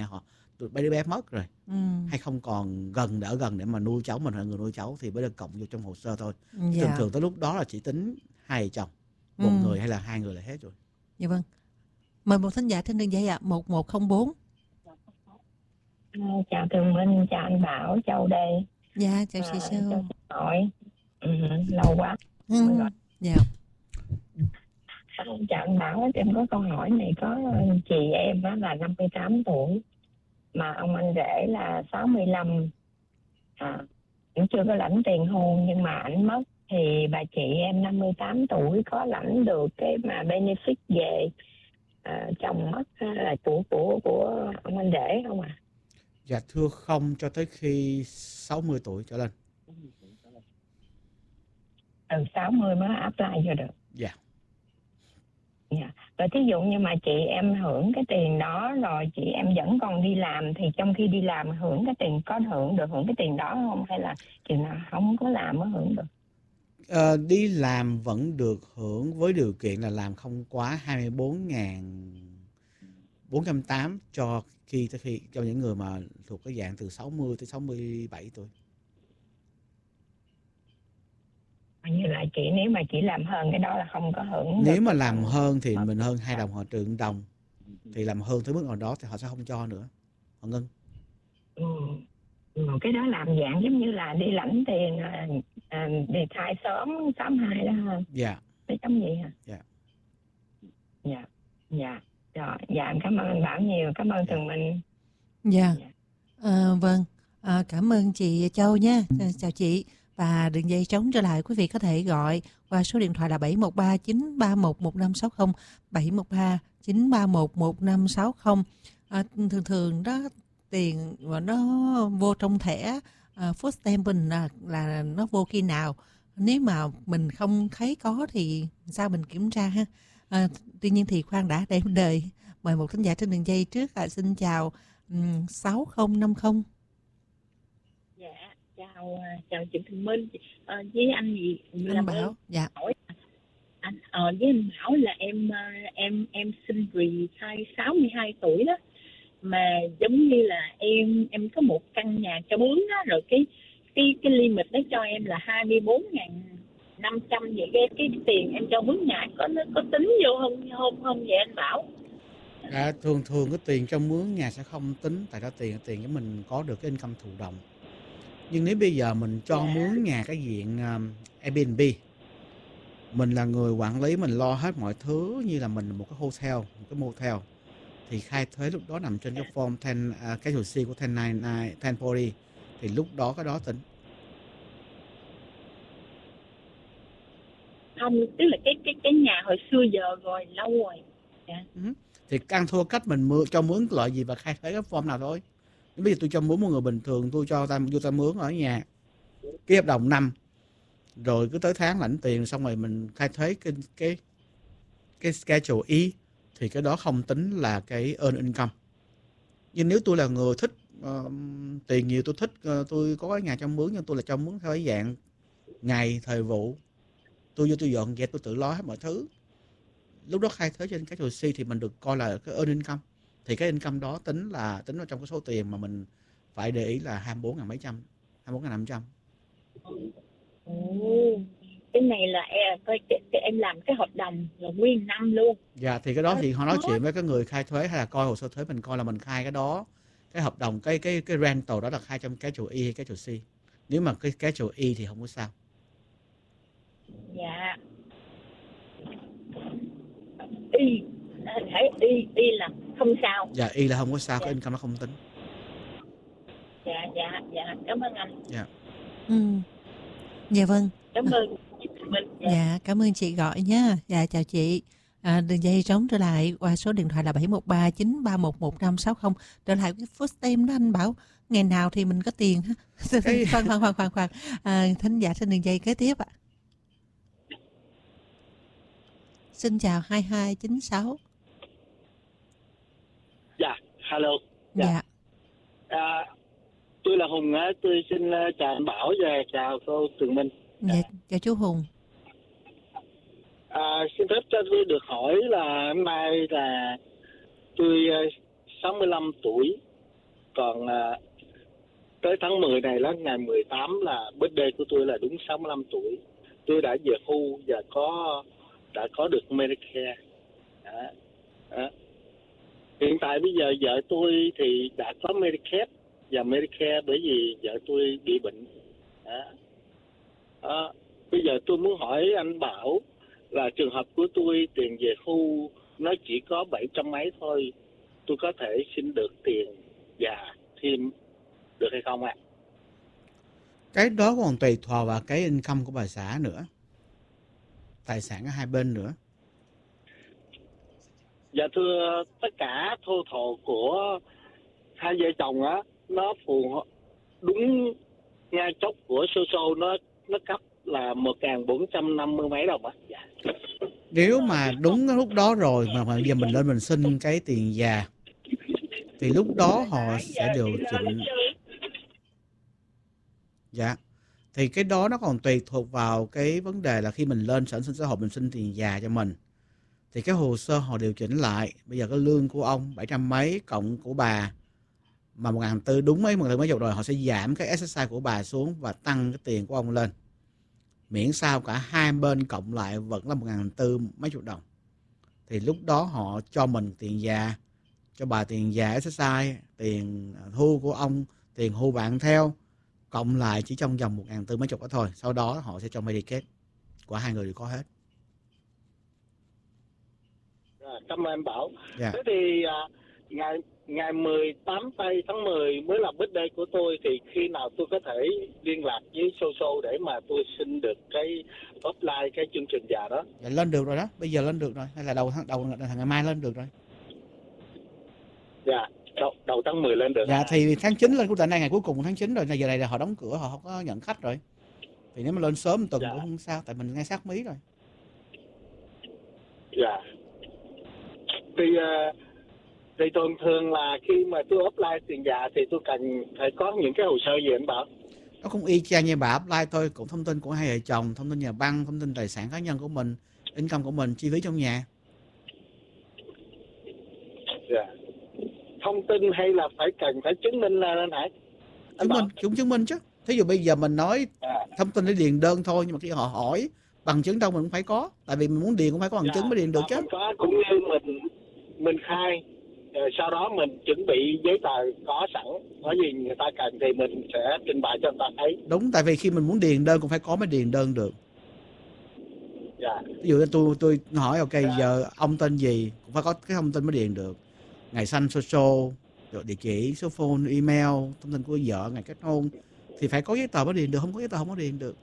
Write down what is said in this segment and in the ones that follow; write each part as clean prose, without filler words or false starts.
họ đứa bé mất rồi, hay không còn ở gần để mà nuôi cháu, mình là người nuôi cháu thì mới được cộng vô trong hồ sơ thôi. Thường thường tới lúc đó là chỉ tính hai vợ chồng, một người hay là hai người là hết rồi. Dạ vâng. Mời một thính giả trên đường dây ạ, 1104. Chào Tường Minh, chào anh Bảo, Châu đây. Dạ, chào chị Châu. Hỏi lâu quá. Dạ. Chào anh Bảo, em có câu hỏi này. Có chị em đó là 58 tuổi mà ông anh rể là 65, cũng chưa có lãnh tiền hôn, nhưng mà ảnh mất thì bà chị em 58 tuổi có lãnh được cái mà benefit về chồng mất là của ông anh rể không ạ? Dạ thưa không, cho tới khi 60 tuổi trở lên. Từ 60 mới apply cho được. Dạ. Dạ. Và thí dụ như mà chị em hưởng cái tiền đó rồi chị em vẫn còn đi làm, thì trong khi đi làm hưởng cái tiền, có hưởng cái tiền đó không, hay là chừng nào không có làm mới hưởng được? Đi làm vẫn được hưởng với điều kiện là làm không quá 24.480 cho những người mà thuộc cái dạng từ 60 tới 67 tuổi. Như là chị, nếu mà chị làm hơn cái đó là không có hưởng. Nếu mà làm hơn thì mình hơn 2 đồng, họ trừ đồng, thì làm hơn tới mức nào đó thì họ sẽ không cho nữa, họ ngưng. Cái đó làm dạng giống như là đi lãnh tiền đi thai sớm 82 đó ha. Dạ. Cái giống gì hả? Dạ. Dạ. Dạ. Rồi, dạ em cảm ơn anh Bảo nhiều, cảm ơn Tường Minh. Dạ. Vâng, cảm ơn chị Châu nha. Chào chị. Và đường dây trống trở lại, quý vị có thể gọi qua số điện thoại là 713 931 1560, 713 931 1560. Thường đó tiền mà nó vô trong thẻ Food Stamp mình là nó vô khi nào. Nếu mà mình không thấy có thì sao mình kiểm tra ha. Tuy nhiên thì khoan đã, để đợi mời một thính giả trên đường dây trước. Xin chào 6050. Dạ, chào chị Thùy Minh với anh gì anh Bảo. Dạ. Hỏi anh với anh Bảo là em sinh retire 62 tuổi đó, mà giống như là em có một căn nhà cho mướn đó, rồi cái limit đó cho em là 24.500 vậy, cái tiền em cho mướn nhà có tính vô không vậy anh Bảo? Thường cái tiền trong mướn nhà sẽ không tính, tại đó tiền của mình có được cái income thụ động. Nhưng nếu bây giờ mình cho mướn nhà cái diện Airbnb, mình là người quản lý, mình lo hết mọi thứ như là mình một cái hotel, một cái motel, thì khai thuế lúc đó nằm trên cái form cái hồ sơ của 1099, 1040, thì lúc đó cái đó tính. Không, tức là cái nhà hồi xưa giờ rồi, lâu rồi. Yeah. Thì ăn thua cách mình cho mướn loại gì và khai thuế cái form nào thôi. Bây giờ tôi cho mướn một người bình thường, tôi cho vô ta mướn ở nhà, ký hợp đồng 5, rồi cứ tới tháng lãnh tiền, xong rồi mình khai thuế cái schedule E, thì cái đó không tính là cái earn income. Nhưng nếu tôi là người thích tiền nhiều, tôi thích tôi có cái nhà cho mướn, nhưng tôi là cho mướn theo cái dạng ngày thời vụ, tôi vô tôi dọn dẹp, tôi tự lo hết mọi thứ, lúc đó khai thuế trên cái hồ sơ thì mình được coi là cái earn income. Thì cái income đó tính vào trong cái số tiền mà mình phải để ý là 24.500. Cái này là em làm cái hợp đồng là nguyên năm luôn. Dạ, thì cái đó thì họ nói chuyện với cái người khai thuế hay là coi hồ sơ thuế, mình coi là mình khai cái đó, cái hợp đồng, cái rental đó là khai trong cái chủ E hay cái chủ C. Nếu mà cái chủ E thì không có sao. Dạ. Y là không sao. Dạ, Y là không có sao, cái income nó không tính. Dạ, cảm ơn anh. Dạ. Dạ vâng. Cảm ơn chị Minh. Dạ, cảm ơn chị gọi nha. Dạ, chào chị. Đường dây trống trở lại qua số điện thoại là 713 931 1560. Trở lại cái Food Stamp đó anh Bảo, ngày nào thì mình có tiền ha. Khoan. Thính giả trên đường dây kế tiếp ạ. Xin chào 2296. Dạ, hello. Dạ. Tôi là Hùng á, tôi xin chào anh Bảo và chào cô Tường Minh. Dạ, chào chú Hùng. Xin phép cho tôi được hỏi là hôm nay là tôi 65 tuổi Còn tới tháng 10 này là ngày 18 là birthday của tôi, là đúng 65 tuổi. Tôi đã về hưu và đã có được Medicare. Đó. Hiện tại bây giờ vợ tôi thì đã có Medicare và Medicare bởi vì vợ tôi bị bệnh. Bây giờ tôi muốn hỏi anh Bảo là trường hợp của tôi tiền về hưu nó chỉ có 700 mấy thôi, tôi có thể xin được tiền già thêm được hay không ạ? Cái đó còn tùy thuộc vào cái income của bà xã nữa, tài sản ở hai bên nữa. Dạ thưa, tất cả thô thổ của hai vợ chồng á, nó phù đúng ngay chốc của nó cấp là 1.450 mấy đồng á. Dạ. Nếu mà đúng lúc đó rồi mà giờ mình lên mình xin cái tiền già thì lúc đó họ sẽ điều chỉnh. Dạ. Thì cái đó nó còn tùy thuộc vào cái vấn đề là khi mình lên sở sinh xã hội mình xin tiền già cho mình thì cái hồ sơ họ điều chỉnh lại. Bây giờ cái lương của ông 700 mấy cộng của bà mà 1.400 đúng mấy 1.400 mấy chục rồi, họ sẽ giảm cái SSI của bà xuống và tăng cái tiền của ông lên. Miễn sao cả hai bên cộng lại vẫn là 1.400 mấy chục đồng. Thì lúc đó họ cho mình tiền già, cho bà tiền già SSI, tiền hưu của ông, tiền hưu bạn theo, cộng lại chỉ trong vòng 1.400 mấy chục đó thôi. Sau đó họ sẽ cho Medicaid của hai người đều có hết. Cảm ơn anh Bảo. Dạ. Thế thì ngày 18 tháng 10 mới là birthday của tôi, thì khi nào tôi có thể liên lạc với Soso để mà tôi xin được cái offline cái chương trình già đó? Dạ, lên được rồi đó, bây giờ lên được rồi, hay là đầu ngày mai lên được rồi. Dạ, đầu tháng 10 lên được. Dạ, thì tháng 9 lên, của tại nay ngày cuối cùng tháng 9 rồi, giờ này là họ đóng cửa, họ không có nhận khách rồi. Thì nếu mà lên sớm một tuần cũng không sao, tại mình ngay sát mí rồi. Dạ. Thì thường là khi mà tôi apply tiền già thì tôi cần phải có những cái hồ sơ gì anh Bảo? Nó cũng y chang như bà apply thôi, cũng thông tin của hai vợ chồng, thông tin nhà băng, thông tin tài sản cá nhân của mình, income của mình, chi phí trong nhà. Dạ. Thông tin hay là cần phải chứng minh lên anh Hải? Chứng minh chứ. Thí dụ bây giờ mình nói thông tin để điền đơn thôi, nhưng mà khi họ hỏi bằng chứng đâu mình cũng phải có, tại vì mình muốn điền cũng phải có bằng chứng mới điền được chứ. Có, cũng như mình khai, rồi sau đó mình chuẩn bị giấy tờ có sẵn, có gì người ta cần thì mình sẽ trình bày cho người ta thấy. Đúng, tại vì khi mình muốn điền đơn cũng phải có mới điền đơn được. Dạ. Ví dụ như tôi hỏi ok giờ ông tên gì cũng phải có cái thông tin mới điền được, ngày sinh social, rồi địa chỉ, số phone, email, thông tin của vợ, ngày kết hôn, thì phải có giấy tờ mới điền được, không có giấy tờ không có điền được.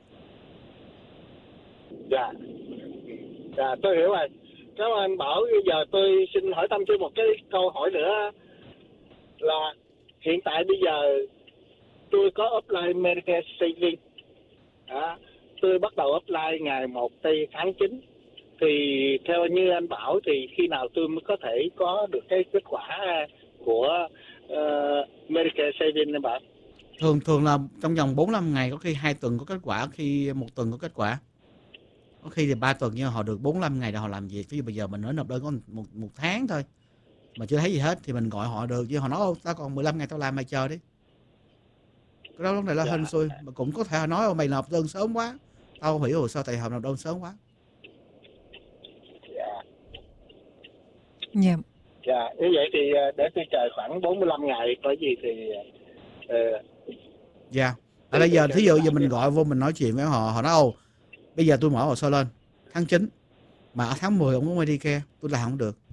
Dạ, tôi hiểu rồi. Cảm ơn anh Bảo. Bây giờ tôi xin hỏi thăm thêm một cái câu hỏi nữa là hiện tại bây giờ tôi có apply Medicare Savings. Tôi bắt đầu apply ngày 1 tháng 9. Thì theo như anh Bảo thì khi nào tôi mới có thể có được cái kết quả của Medicare Savings anh Bảo? Thường là trong vòng 45 ngày, có khi 2 tuần có kết quả, khi 1 tuần có kết quả. Có khi thì 3 tuần, nhưng họ được 45 ngày để họ làm việc. Ví dụ bây giờ mình nói nộp đơn có một tháng thôi mà chưa thấy gì hết thì mình gọi họ được, chứ họ nói tao còn 15 ngày tao làm, mày chờ đi. Cái đó vấn đề là hên xui. Mà cũng có thể họ nói mày nộp đơn sớm quá, tao hủy hồ sơ tại họ nộp đơn sớm quá. Dạ. Dạ, như vậy thì để tôi chờ khoảng 45 ngày có gì thì dạ. Bây giờ thí dụ giờ mình gọi vô mình nói chuyện với họ nói bây giờ tôi mở hồ sơ lên tháng 9 mà ở tháng 10 không có Medicare, tôi làm không được.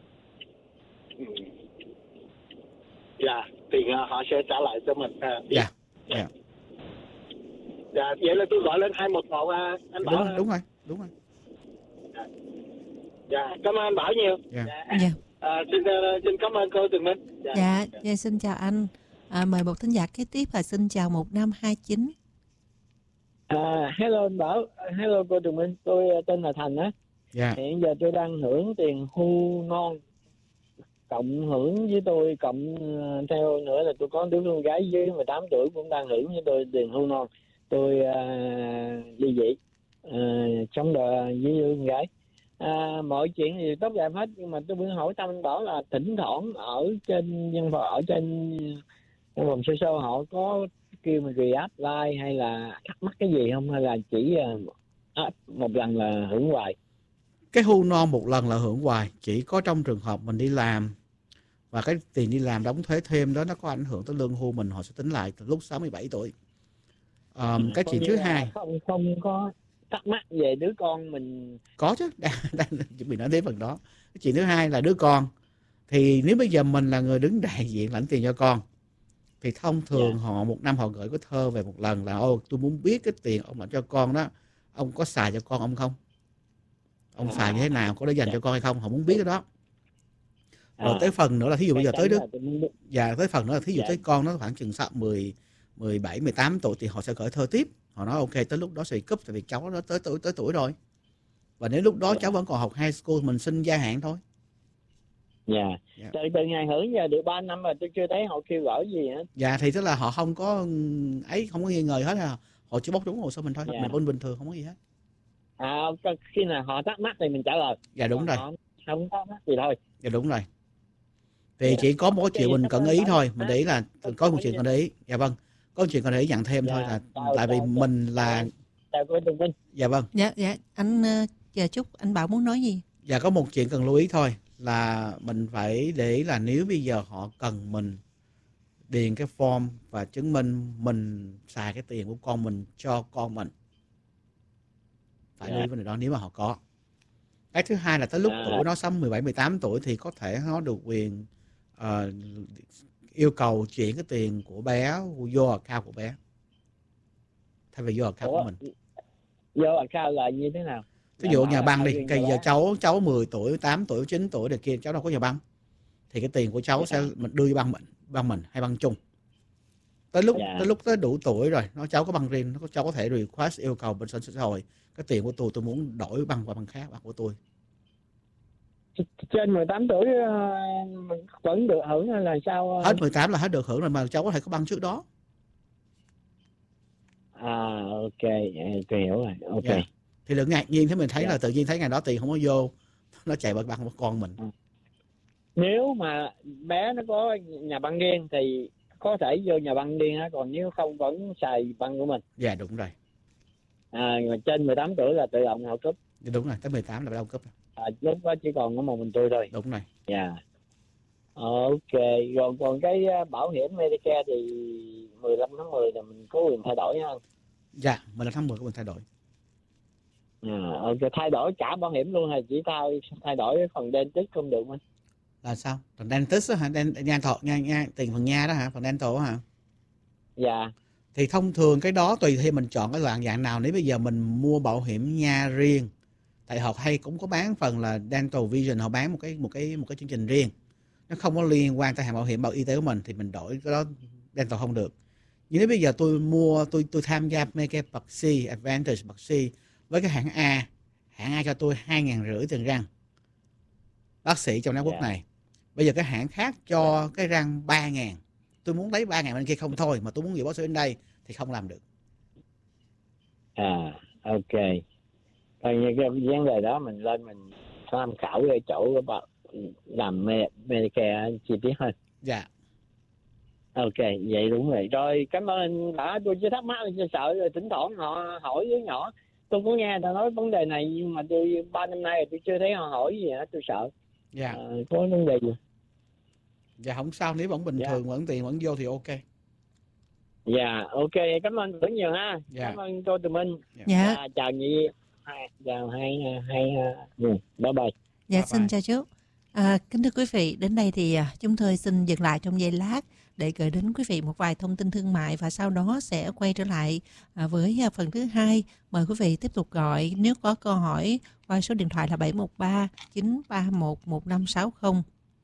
Dạ, thì họ sẽ trả lại cho mình. Dạ. Dạ, vậy là tôi gọi lên 211 anh Bảo. Đúng rồi. Dạ, cảm ơn anh Bảo nhiều. Xin cảm ơn cô Tường Minh. Dạ, xin chào anh. Mời một thính giả kế tiếp là xin chào 1529. Hello anh Bảo, hello cô Tường Minh, tôi tên là Thành á. Hiện giờ tôi đang hưởng tiền hưu non, cộng hưởng với tôi, cộng theo nữa là tôi có đứa con gái dưới 18 tuổi cũng đang hưởng với tôi tiền hưu non. Tôi ly dị, sống đời với đứa con gái. Mọi chuyện thì tốt đẹp hết, nhưng mà tôi muốn hỏi thăm anh Bảo là thỉnh thoảng ở trên văn phòng, ở trên Vòng sơ sơ họ có kêu mình re-apply hay là thắc mắc cái gì không, hay là chỉ một lần là hưởng hoài? Cái hưu non một lần là hưởng hoài, chỉ có trong trường hợp mình đi làm và cái tiền đi làm đóng thuế thêm đó nó có ảnh hưởng tới lương hưu mình, họ sẽ tính lại từ lúc 67 tuổi. Cái chuyện thứ hai không có thắc mắc về đứa con mình. Có chứ, đang chuẩn bị nói đến phần đó. Cái chuyện thứ hai là đứa con, thì nếu bây giờ mình là người đứng đại diện lãnh tiền cho con thì thông thường họ một năm họ gửi cái thơ về một lần là tôi muốn biết cái tiền ông lãnh cho con đó, ông có xài cho con ông không, ông xài như thế nào, có để dành cho con hay không, họ muốn biết cái đó. Rồi tới phần nữa là thí dụ bây giờ tới tới phần nữa là thí dụ tới con nó khoảng chừng 17, 18 tuổi thì họ sẽ gửi thơ tiếp. Họ nói ok, tới lúc đó sẽ cúp tại vì cháu nó tới tuổi rồi. Và nếu lúc đó cháu vẫn còn học high school, mình xin gia hạn thôi. Từ ngày hưởng giờ được 3 năm rồi tôi chưa thấy họ kêu gọi gì hết. Thì tức là họ không có không có nghi ngờ hết, họ chỉ bóc trúng hồ sơ mình thôi, mình bình thường không có gì hết. Khi nào họ thắc mắc thì mình trả lời. Đúng rồi. Không thắc mắc gì thôi. Đúng rồi. Thì chỉ có một chuyện mình cần ý thôi, mình để ý là có một chuyện cần để ý. Vâng, có một chuyện cần để ý nhận thêm thôi là tại vì mình là vâng. Anh Trúc, anh Bảo muốn nói gì? Có một chuyện cần lưu ý thôi là mình phải để ý là nếu bây giờ họ cần mình điền cái form và chứng minh mình xài cái tiền của con mình cho con mình, phải lưu ý vấn đề đó nếu mà họ có. Cái thứ hai là tới lúc tuổi nó 17, 18 tuổi thì có thể nó được quyền yêu cầu chuyển cái tiền của bé vô account của bé thay vì vô account của mình. Vô account là như thế nào? Ví dụ nhà băng đi, bây giờ cháu 10 tuổi, 8 tuổi, 9 tuổi này kia, cháu đâu có nhà băng, thì cái tiền của cháu sẽ mình đưa cho băng mình hay băng chung. Tới lúc tới đủ tuổi rồi, cháu có băng riêng, cháu có thể request yêu cầu bên xã hội cái tiền của tôi muốn đổi băng qua băng khác, băng của tôi. Trên 18 tuổi vẫn được hưởng hay là sao? Hết 18 là hết được hưởng rồi, mà cháu có thể có băng trước đó. Ok, tôi hiểu rồi. Ok. Thì đừng ngạc nhiên thế mình thấy là tự nhiên thấy ngày đó tiền không có vô, nó chạy băng của con mình. Nếu mà bé nó có nhà băng riêng thì có thể vô nhà băng riêng, còn nếu không vẫn xài băng của mình. Đúng rồi. Mà trên 18 tuổi là tự động họ cúp. Đúng rồi, tới 18 là bắt đầu cúp. Lúc đó chỉ còn có một mình tôi thôi. Đúng rồi. Ok, rồi còn cái bảo hiểm Medicare thì 15 tháng 10 là mình có quyền thay đổi không? 15 tháng 10 có quyền thay đổi. Ok, thay đổi cả bảo hiểm luôn hay chỉ thay đổi phần dentist không được không? Là sao? Phần dentist hả? Tiền phần nha đó hả? Phần dental hả? Thì thông thường cái đó tùy theo mình chọn cái loại dạng nào. Nếu bây giờ mình mua bảo hiểm nha riêng, tại họ hay cũng có bán phần là dental vision, họ bán một cái chương trình riêng, nó không có liên quan tới hàng bảo hiểm y tế của mình thì mình đổi cái đó dental không được. Nhưng nếu bây giờ tôi tham gia Medicare bậc C, Advantage bậc C với cái hãng A cho tôi 2.500 tiền răng, bác sĩ trong Nam Quốc này. Bây giờ cái hãng khác cho cái răng 3.000, tôi muốn lấy 3.000 bên kia không thôi, mà tôi muốn gửi bác sĩ bên đây thì không làm được. Ok. Còn như cái vấn đề đó mình lên mình tham khảo cái chỗ làm Medicare chi tiết hơn. Ok, vậy đúng rồi. Rồi cảm ơn anh đã, tôi chưa thắc mắc, tôi sợ rồi thỉnh thoảng họ hỏi đứa nhỏ. Tôi có nghe ta nói vấn đề này nhưng mà tôi 3 năm nay tôi chưa thấy họ hỏi gì hết, tôi sợ. Có vấn đề gì? Không sao, nếu vẫn bình thường, vẫn tiền vẫn vô thì ok. Ok, cảm ơn rất nhiều ha. Cảm ơn cô Tùng Minh. Chào Nhi. Chào hai bye bye. Xin chào chú. Kính thưa quý vị, đến đây thì chúng tôi xin dừng lại trong giây lát để gửi đến quý vị một vài thông tin thương mại và sau đó sẽ quay trở lại với phần thứ hai. Mời quý vị tiếp tục gọi nếu có câu hỏi qua số điện thoại là 713 931 1560.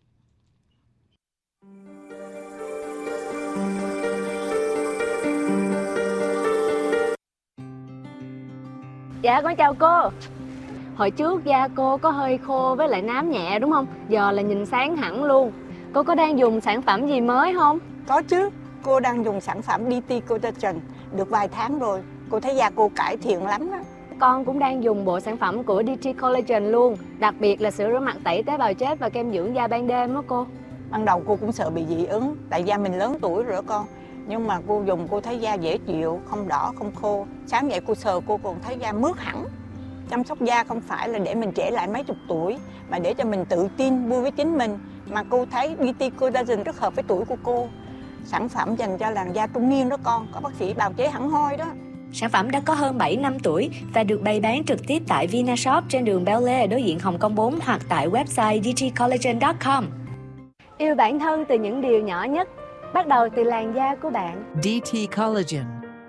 Dạ con chào cô. Hồi trước da cô có hơi khô với lại nám nhẹ đúng không? Giờ là nhìn sáng hẳn luôn. Cô có đang dùng sản phẩm gì mới không? Có chứ, cô đang dùng sản phẩm DT Collagen được vài tháng rồi. Cô thấy da cô cải thiện lắm đó. Con cũng đang dùng bộ sản phẩm của DT Collagen luôn. Đặc biệt là sữa rửa mặt tẩy tế bào chết và kem dưỡng da ban đêm đó cô. Ban đầu cô cũng sợ bị dị ứng, tại da mình lớn tuổi rồi đó con. Nhưng mà cô dùng cô thấy da dễ chịu, không đỏ, không khô. Sáng dậy cô sờ cô còn thấy da mướt hẳn. Chăm sóc da không phải là để mình trẻ lại mấy chục tuổi, mà để cho mình tự tin vui với chính mình. Mà cô thấy BT Collagen rất hợp với tuổi của cô. Sản phẩm dành cho làn da trung niên đó con, có bác sĩ bào chế hẳn hoi đó. Sản phẩm đã có hơn 7 năm tuổi và được bày bán trực tiếp tại Vinashop trên đường Bel Air đối diện Hồng Kông 4 hoặc tại website dtcollagen.com. Yêu bản thân từ những điều nhỏ nhất, bắt đầu từ làn da của bạn. DT Collagen.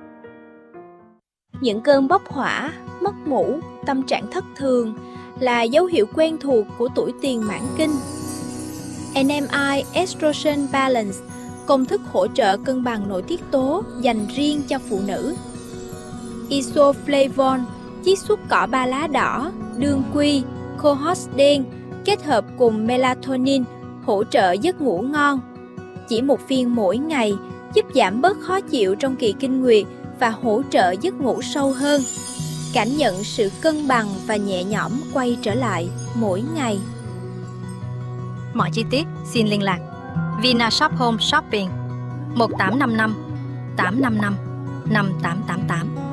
Những cơn bốc hỏa, mất ngủ, tâm trạng thất thường là dấu hiệu quen thuộc của tuổi tiền mãn kinh. NMI Estrogen Balance, công thức hỗ trợ cân bằng nội tiết tố dành riêng cho phụ nữ. Isoflavone, chiết xuất cỏ ba lá đỏ, đương quy, cohosh đen kết hợp cùng melatonin hỗ trợ giấc ngủ ngon. Chỉ một viên mỗi ngày giúp giảm bớt khó chịu trong kỳ kinh nguyệt và hỗ trợ giấc ngủ sâu hơn. Cảm nhận sự cân bằng và nhẹ nhõm quay trở lại mỗi ngày. Mọi chi tiết xin liên lạc Vinashop Home Shopping 1855 855 5888.